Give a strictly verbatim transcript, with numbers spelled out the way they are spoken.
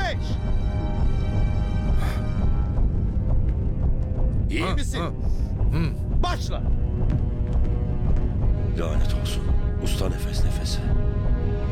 Ateş! İyi Ha, misin? ha. Hı. Başla! Lanet olsun. Usta nefes nefese.